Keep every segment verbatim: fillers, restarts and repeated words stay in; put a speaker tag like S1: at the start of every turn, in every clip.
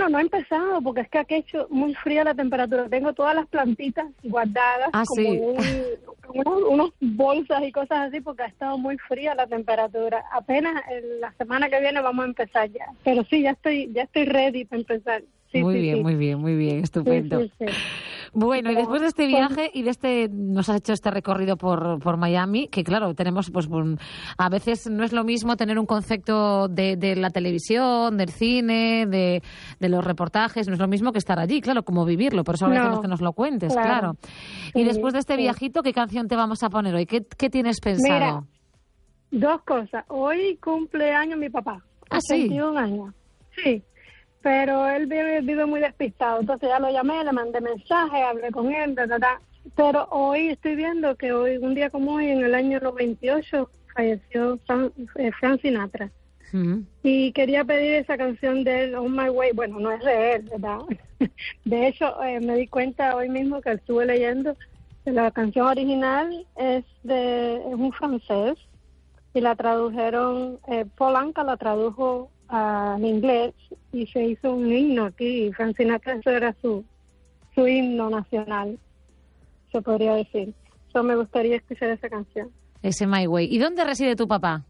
S1: No, no he empezado porque es que aquí ha hecho muy fría la temperatura. Tengo todas las plantitas guardadas
S2: ah,
S1: como
S2: sí.
S1: un, unos, unos bolsas y cosas así porque ha estado muy fría la temperatura. Apenas en la semana que viene vamos a empezar ya. Pero sí, ya estoy ya estoy ready para empezar. Sí,
S2: muy
S1: sí,
S2: bien,
S1: sí.
S2: muy bien, muy bien, estupendo.
S1: Sí, sí, sí.
S2: Bueno, y
S1: Pero,
S2: después de este
S1: pues,
S2: viaje y de este, nos has hecho este recorrido por, por Miami, que claro, tenemos, pues, un, a veces no es lo mismo tener un concepto de, de la televisión, del cine, de, de los reportajes, no es lo mismo que estar allí, claro, como vivirlo, por eso agradecemos
S1: no,
S2: que nos lo cuentes,
S1: claro.
S2: claro.
S1: Sí,
S2: y después de este
S1: sí.
S2: viajito, ¿qué canción te vamos a poner hoy? ¿Qué, qué tienes pensado?
S1: Mira, dos cosas. Hoy cumple años mi papá,
S2: ¿Ah, sí?
S1: ochenta y un años. Sí. Pero él vive, vive muy despistado, entonces ya lo llamé, le mandé mensaje, hablé con él, ta, ta, ta. Pero hoy estoy viendo que hoy, un día como hoy, en el año noventa y ocho, falleció Fran, eh, Frank Sinatra.
S2: Uh-huh.
S1: Y quería pedir esa canción de él, On My Way. Bueno, no es de él, ¿verdad? De hecho, eh, me di cuenta hoy mismo que estuve leyendo que la canción original es de es un francés y la tradujeron, eh, Paul Anka la tradujo en inglés y se hizo un himno aquí. Frank Sinatra, eso era su, su himno nacional, se podría decir. So, me gustaría escuchar esa canción.
S2: Ese My Way. ¿Y dónde reside tu papá?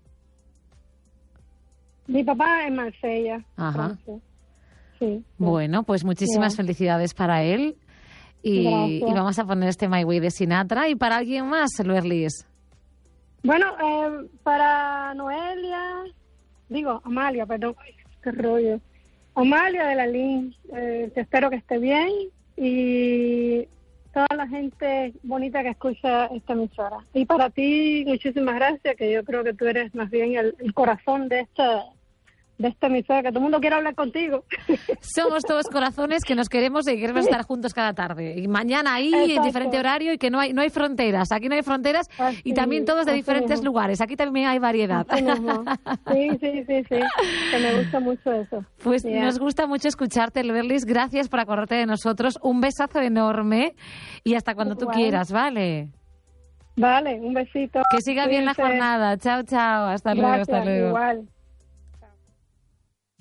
S1: Mi papá en Marsella.
S2: Ajá.
S1: Francia. Sí,
S2: bueno, pues muchísimas
S1: yeah.
S2: felicidades para él y, y vamos a poner este My Way de Sinatra. ¿Y para alguien más, Luerlis?
S1: Bueno, eh, para Noelia, digo, Amalia, perdón, ay, qué rollo. Amalia de la Lin, eh, te espero que esté bien y toda la gente bonita que escucha esta emisora. Y para ti, muchísimas gracias, que yo creo que tú eres más bien el, el corazón de esta de esta emisora, que todo el mundo quiere hablar contigo.
S2: Somos todos corazones que nos queremos y queremos estar juntos cada tarde. Y mañana ahí, exacto, en diferente horario, y que no hay no hay fronteras. Aquí no hay fronteras así, y también todos de diferentes mismo. lugares. Aquí también hay variedad.
S1: Sí, sí, sí, sí. Que me gusta mucho eso.
S2: Pues
S1: yeah.
S2: nos gusta mucho escucharte, Luerlis. Gracias por acordarte de nosotros. Un besazo enorme y hasta cuando Igual. tú quieras, ¿vale?
S1: Vale, un besito.
S2: Que siga Cuídense. bien la jornada. Chao, chao. Hasta
S1: Gracias,
S2: luego, hasta luego.
S1: Igual.